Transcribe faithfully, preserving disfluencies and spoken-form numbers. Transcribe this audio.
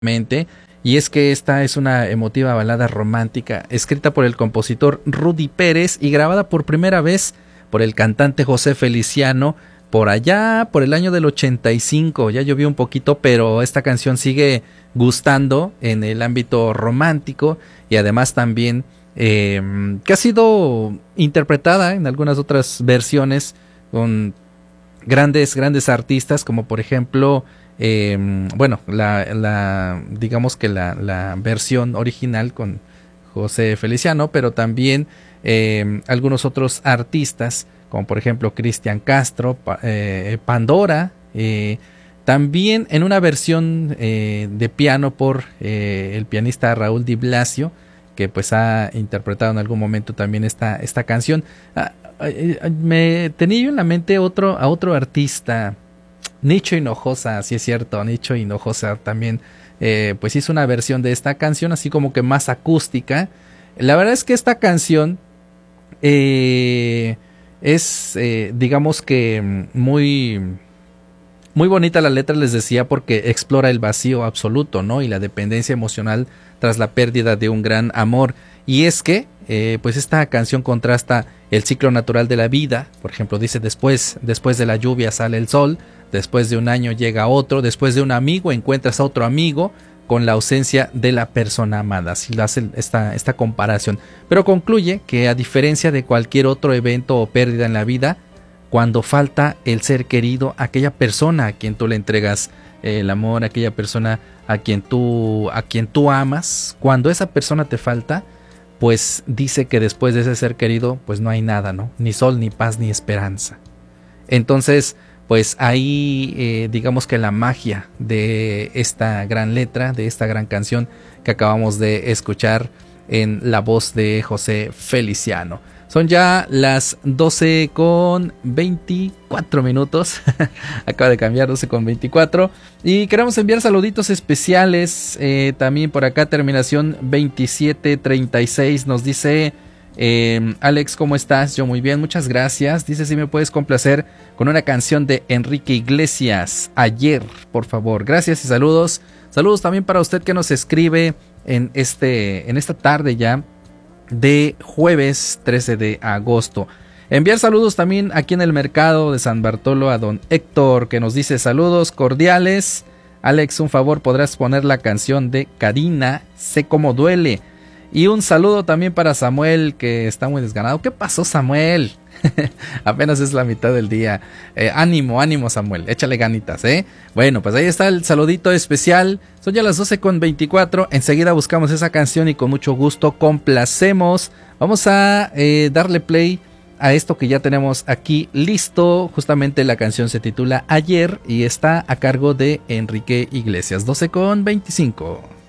mente, y es que esta es una emotiva balada romántica escrita por el compositor Rudy Pérez y grabada por primera vez por el cantante José Feliciano por allá por el año del ochenta y cinco. Ya llovió un poquito, pero esta canción sigue gustando en el ámbito romántico y además también eh, que ha sido interpretada en algunas otras versiones con grandes grandes artistas, como por ejemplo Eh, bueno, la, la digamos que la, la versión original con José Feliciano, pero también eh, algunos otros artistas, como por ejemplo Cristian Castro, pa, eh, Pandora, eh, también en una versión eh, de piano por eh, el pianista Raúl Di Blasio, que pues ha interpretado en algún momento también esta, esta canción. Ah, eh, me tenía yo en la mente otro, a otro artista, Nicho Hinojosa, sí es cierto, Nicho Hinojosa también eh, pues hizo una versión de esta canción así como que más acústica. La verdad es que esta canción eh, es eh, digamos que muy muy bonita la letra, les decía, porque explora el vacío absoluto, ¿no? Y la dependencia emocional tras la pérdida de un gran amor. Y es que eh, pues esta canción contrasta el ciclo natural de la vida. Por ejemplo, dice después, después de la lluvia sale el sol, después de un año llega otro, después de un amigo encuentras a otro amigo, con la ausencia de la persona amada. Así lo hace esta, esta comparación. Pero concluye que a diferencia de cualquier otro evento o pérdida en la vida, cuando falta el ser querido, aquella persona a quien tú le entregas el amor, aquella persona a quien tú, a quien tú amas, cuando esa persona te falta, pues dice que después de ese ser querido, pues no hay nada, ¿no? Ni sol, ni paz, ni esperanza. Entonces, pues ahí eh, digamos que la magia de esta gran letra, de esta gran canción que acabamos de escuchar en la voz de José Feliciano. Son ya las doce con veinticuatro minutos. Acaba de cambiar, doce con veinticuatro. Y queremos enviar saluditos especiales. Eh, también por acá, terminación veintisiete treinta y seis. Nos dice eh, Alex, ¿cómo estás? Yo muy bien, muchas gracias. Dice si me puedes complacer con una canción de Enrique Iglesias, Ayer, por favor. Gracias y saludos. Saludos también para usted que nos escribe en, este, en esta tarde ya de jueves trece de agosto. Enviar saludos también aquí en el mercado de San Bartolo a don Héctor, que nos dice saludos cordiales. Alex, un favor, podrás poner la canción de Karina, Sé cómo duele. Y un saludo también para Samuel, que está muy desganado. ¿Qué pasó, Samuel? Apenas es la mitad del día. Eh, ánimo, ánimo, Samuel. Échale ganitas, ¿eh? Bueno, pues ahí está el saludito especial. Son ya las doce con veinticuatro. Enseguida buscamos esa canción y con mucho gusto complacemos. Vamos a eh, darle play a esto que ya tenemos aquí listo. Justamente la canción se titula Ayer y está a cargo de Enrique Iglesias. doce con veinticinco.